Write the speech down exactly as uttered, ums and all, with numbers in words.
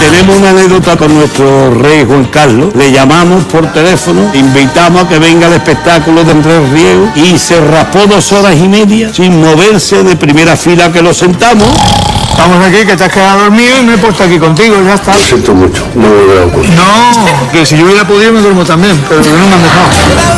tenemos una anécdota con nuestro rey Juan Carlos. Le llamamos por teléfono, invitamos a que venga al espectáculo de Andrés Riego y se raspó dos horas y media sin moverse de primera fila que lo sentamos. Estamos aquí, que te has quedado dormido y me he puesto aquí contigo, ya está. Lo siento mucho, no volverá a ocurrir. No, que si yo hubiera podido me duermo también, pero que no me han dejado.